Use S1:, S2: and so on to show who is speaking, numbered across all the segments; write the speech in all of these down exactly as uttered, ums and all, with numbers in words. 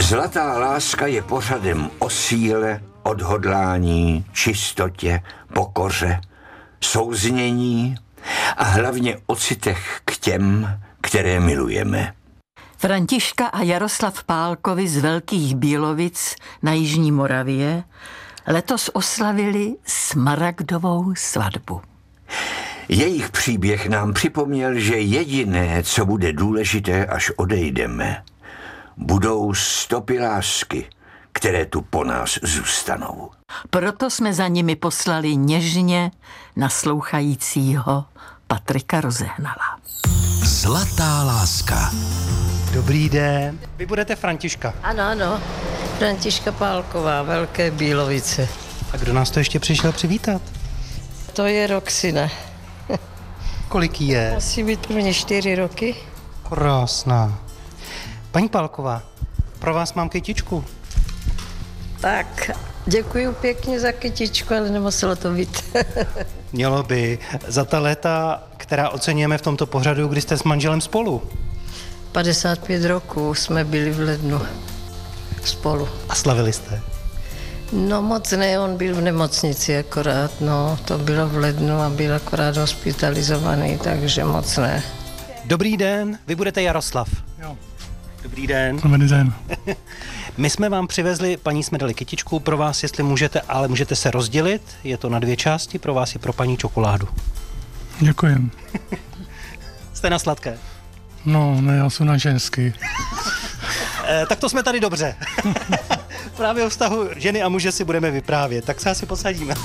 S1: Zlatá láska je pořadem o síle, odhodlání, čistotě, pokoře, souznění a hlavně o citech k těm, které milujeme.
S2: Františka a Jaroslav Pálkovi z Velkých Bílovic na Jižní Moravě letos oslavili smaragdovou svatbu.
S1: Jejich příběh nám připomněl, že jediné, co bude důležité, až odejdeme, budou stopy lásky, které tu po nás zůstanou.
S2: Proto jsme za nimi poslali něžně naslouchajícího Patrika Rozehnala.
S3: Zlatá láska.
S4: Dobrý den. Vy budete Františka.
S5: Ano, ano. Františka Pálková, Velké Bílovice.
S4: A kdo nás to ještě přišel přivítat?
S5: To je Roxina.
S4: Kolik jí je?
S5: Musí být prvně čtyři roky.
S4: Krásná. Paní Pálková, pro vás mám kytičku.
S5: Tak, děkuji pěkně za kytičku, ale nemuselo to být.
S4: Mělo by. Za ta léta, která oceňujeme v tomto pořadu, kdy jste s manželem spolu.
S5: padesát pět roků jsme byli v lednu spolu.
S4: A slavili jste?
S5: No moc ne, on byl v nemocnici akorát, no, to bylo v lednu a byl akorát hospitalizovaný, takže moc ne.
S4: Dobrý den, vy budete Jaroslav.
S6: Jo.
S4: Dobrý den.
S6: Dobrý den.
S4: My jsme vám přivezli, paní jsme dali kytičku pro vás, jestli můžete, ale můžete se rozdělit, je to na dvě části, pro vás je pro paní čokoládu.
S6: Děkujem.
S4: Jste na sladké?
S6: No, ne, já jsem na ženský.
S4: E, tak to jsme tady dobře. Právě o vztahu ženy a muže si budeme vyprávět, tak se asi posadíme.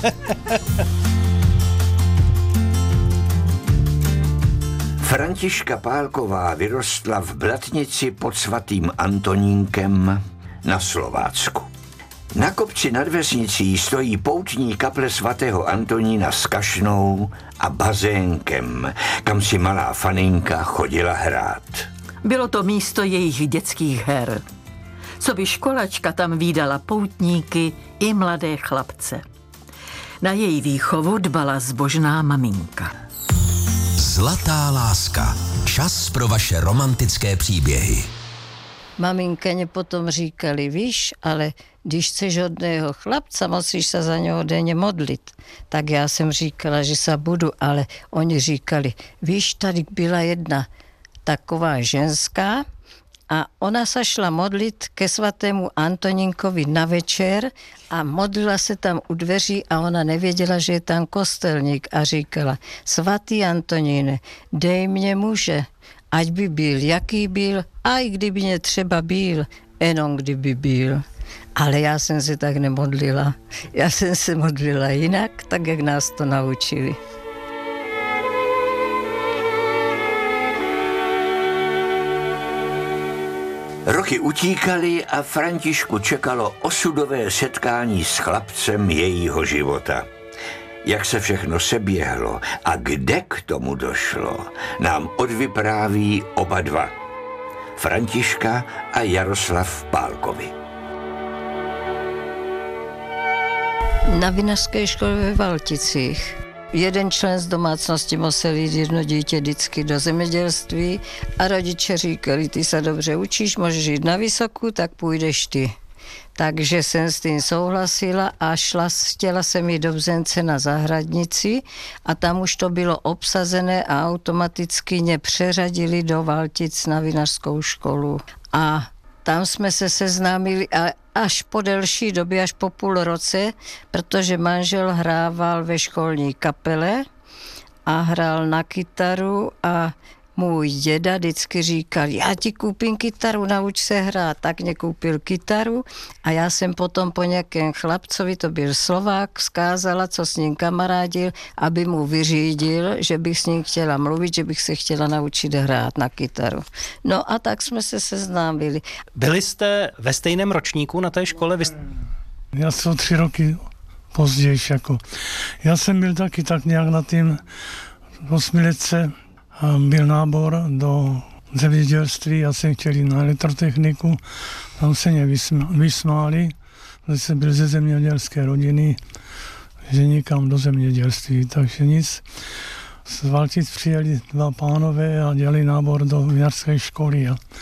S1: Františka Pálková vyrostla v Blatnici pod svatým Antonínkem na Slovácku. Na kopci nad vesnicí stojí poutní kaple svatého Antonína s kašnou a bazénkem, kam si malá faninka chodila hrát.
S2: Bylo to místo jejich dětských her. Coby školačka tam vídala poutníky i mladé chlapce. Na její výchovu dbala zbožná maminka.
S3: Zlatá láska. Čas pro vaše romantické příběhy.
S5: Maminkaně potom říkali, víš, ale když chceš hodného chlapca, musíš se za něho denně modlit. Tak já jsem říkala, že se budu, ale oni říkali, víš, tady byla jedna taková ženská a ona se šla modlit ke svatému Antonínkovi na večer a modlila se tam u dveří a ona nevěděla, že je tam kostelník a říkala, svatý Antoníne, dej mě muže, ať by byl, jaký byl, a i kdyby mě třeba byl, jenom kdyby byl. Ale já jsem se tak nemodlila. Já jsem se modlila jinak, tak jak nás to naučili.
S1: Roky utíkaly a Františku čekalo osudové setkání s chlapcem jejího života. Jak se všechno seběhlo a kde k tomu došlo, nám odvypráví oba dva. Františka a Jaroslav Pálkovi.
S5: Na vinařské škole ve Valticích. Jeden člen z domácnosti musel jít jedno dítě vždycky do zemědělství a rodiče říkali, ty se dobře učíš, můžeš jít na vysokou, tak půjdeš ty. Takže jsem s tím souhlasila a šla, chtěla jsem jít do Bzence na zahradnici a tam už to bylo obsazené a automaticky mě přeřadili do Valtic na vinařskou školu. A tam jsme se seznámili a až po delší době, až po půl roce, protože manžel hrával ve školní kapele a hrál na kytaru a můj děda vždycky říkal, já ti koupím kytaru, nauč se hrát, tak mě koupil kytaru a já jsem potom po nějakém chlapcovi, to byl Slovák, vzkázala, co s ním kamarádil, aby mu vyřídil, že bych s ním chtěla mluvit, že bych se chtěla naučit hrát na kytaru. No a tak jsme se seznámili.
S4: Byli jste ve stejném ročníku na té škole? Vy...
S6: Já jsem tři roky později. Jako. Já jsem byl taky tak nějak na tým osmiletce. Byl nábor do zemědělství, já jsem chtěl jít na elektrotechniku, tam se mě vysmáli, že jsem byl ze zemědělské rodiny, že nikam do zemědělství, takže nic. Z Valtic přijeli dva pánové a dělali nábor do vinařské školy a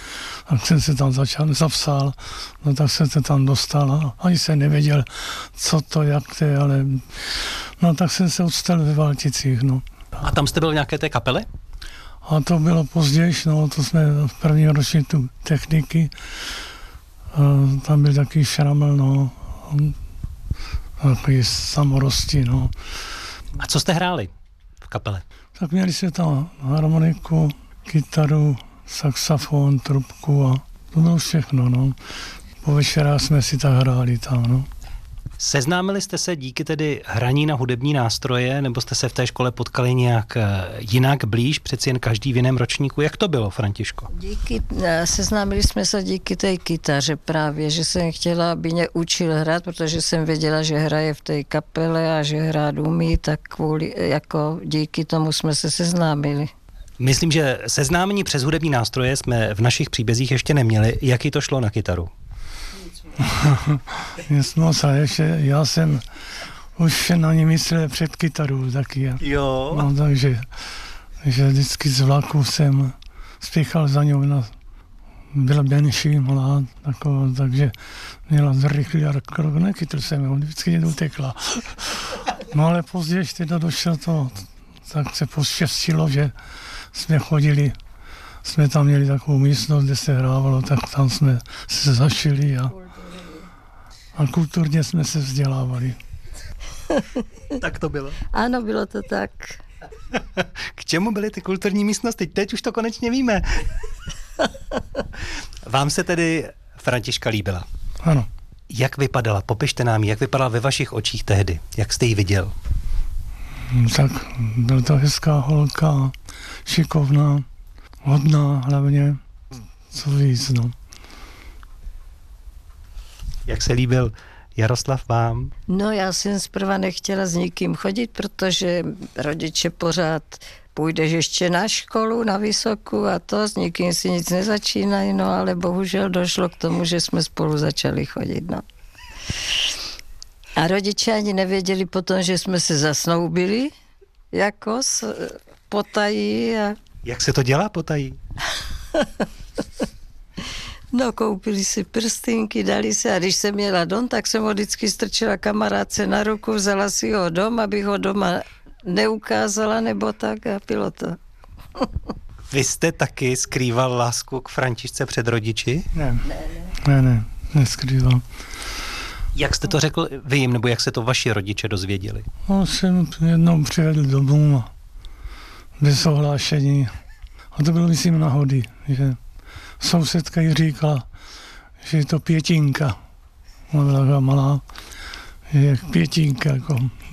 S6: tak jsem se tam začal, zapsal, no tak jsem se tam dostal a ani jsem nevěděl, co to, jak to je, ale no tak jsem se odstal ve Valticích, no.
S4: A tam jste byl v nějaké té kapele?
S6: A to bylo později, no, to jsme v prvním ročníku techniky, a tam byl takový šramel, no, takový samorosti, no.
S4: A co jste hráli v kapele?
S6: Tak měli jsme tam harmoniku, kytaru, saxofon, trubku a to bylo všechno, no. Po večerách jsme si tak hráli tam, no.
S4: Seznámili jste se díky tedy hraní na hudební nástroje, nebo jste se v té škole potkali nějak jinak blíž, přeci jen každý v jiném ročníku? Jak to bylo, Františko?
S5: Díky, seznámili jsme se díky té kytaře právě, že jsem chtěla, aby mě učil hrát, protože jsem věděla, že hraje v té kapele a že hrát umí, tak kvůli, jako díky tomu jsme se seznámili.
S4: Myslím, že seznámení přes hudební nástroje jsme v našich příbězích ještě neměli. Jaký to šlo na kytaru?
S6: Nic moc, a ještě já jsem už na ní myslel před kytarou taky.
S4: Jo.
S6: No, takže že vždycky z vlaku jsem spěchal za ňou, na, byla menší, malá, taková, takže měla zrychlý krok, nechytl jsem ho, vždycky někdo utekla. No ale později teda došlo to, tak se poštěstilo, že jsme chodili, jsme tam měli takovou místnost, kde se hrávalo, tak tam jsme se zašili a A kulturně jsme se vzdělávali.
S4: Tak to bylo.
S5: Ano, bylo to tak.
S4: K čemu byly ty kulturní místnosti? Teď už to konečně víme. Vám se tedy Františka líbila?
S6: Ano.
S4: Jak vypadala? Popište nám, jak vypadala ve vašich očích tehdy? Jak jste ji viděl?
S6: Tak byla to hezká holka, šikovná, hodná hlavně, co víc, no.
S4: Jak se líbil Jaroslav vám?
S5: No já jsem zprva nechtěla s nikým chodit, protože rodiče pořád půjdeš ještě na školu, na vysokou a to, s nikým si nic nezačínají, no ale bohužel došlo k tomu, že jsme spolu začali chodit, no. A rodiče ani nevěděli potom, že jsme se zasnoubili, jako s, potají a...
S4: Jak se to dělá potají?
S5: No, koupili si prstínky, dali se a když jsem měla dom, tak jsem ho vždycky strčila kamarádce na ruku, vzala si ho dom, abych ho doma neukázala nebo tak a bylo to.
S4: Vy jste taky skrýval lásku k Františce před rodiči?
S6: Ne, ne, ne, ne neskrýval.
S4: Jak jste to řekl vy jim, nebo jak se to vaši rodiče dozvěděli?
S6: No, jsem jednou přivedl domů a bez ohlášení. A to bylo, myslím, náhody, že sousedka jí říkala, že je to pětinka. Ona byla taková malá, je pětinka, jako.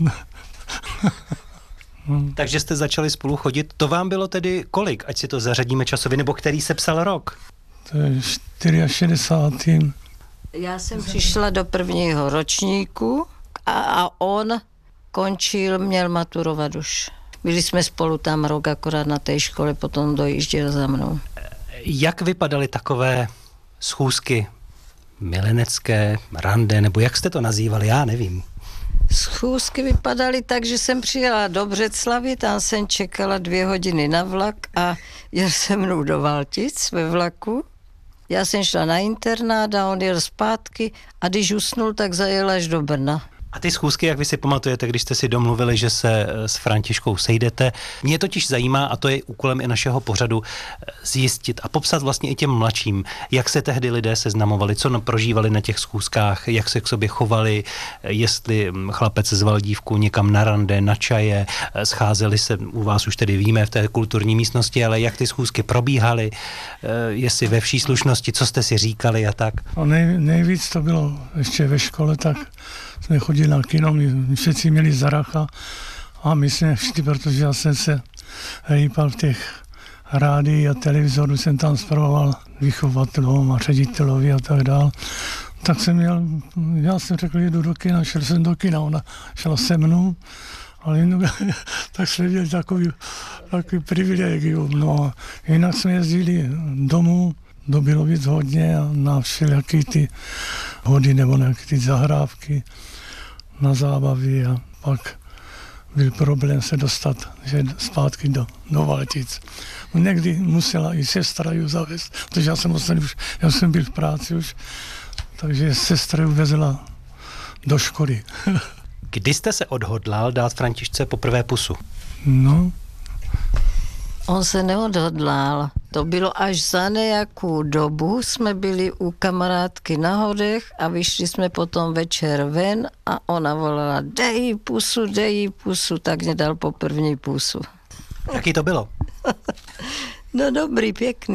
S4: No. Takže jste začali spolu chodit. To vám bylo tedy kolik, ať si to zařadíme časově, nebo který se psal rok?
S6: To je šedesátý čtvrtý
S5: Já jsem přišla do prvního ročníku a, a on končil, měl maturovat už. Byli jsme spolu tam rok, akorát na té škole, potom dojížděl za mnou.
S4: Jak vypadaly takové schůzky milenecké, rande, nebo jak jste to nazývali, já nevím.
S5: Schůzky vypadaly tak, že jsem přijela do Břeclavi, tam jsem čekala dvě hodiny na vlak a jel se mnou do Valtic ve vlaku. Já jsem šla na internát a on jel zpátky a když usnul, tak zajel až do Brna.
S4: A ty schůzky, jak vy si pamatujete, když jste si domluvili, že se s Františkou sejdete, mě totiž zajímá, a to je úkolem i našeho pořadu, zjistit a popsat vlastně i těm mladším, jak se tehdy lidé seznamovali, co prožívali na těch schůzkách, jak se k sobě chovali, jestli chlapec z Valdívku někam na rande, na čaje, scházeli se, u vás už tedy víme, v té kulturní místnosti, ale jak ty schůzky probíhaly, jestli ve vší slušnosti, co jste si říkali a tak.
S6: A nej, nejvíc to bylo ještě ve škole, tak jsme chodili na kino, my všichni měli zaracha a my jsme šli, protože já jsem se hýpal v těch rádií a televizoru, jsem tam spravoval vychovatelům a ředitelovi a tak dál. Tak jsem měl, já jsem řekl, jedu do kina, šel jsem do kina, ona šla se mnou, ale jinak, tak jsme měli takový, takový privilegium. No a jinak jsme jezdili domů do Bílovic hodně a na všelijaký ty hody nebo nějaké ty zahrávky na zábavy a pak byl problém se dostat že zpátky do, do Valtic. Někdy musela i sestra ju zavést, protože já jsem ostatně už, já jsem byl v práci už, takže sestra ju vezla do školy.
S4: Kdy jste se odhodlal dát Františce poprvé pusu?
S6: No.
S5: On se neodhodlal. To bylo až za nějakou dobu. Jsme byli u kamarádky na Hodech a vyšli jsme potom večer ven a ona volala, dej jí pusu, dej jí pusu, tak mě dal po první pusu.
S4: Jaký to bylo?
S5: No dobrý, pěkný.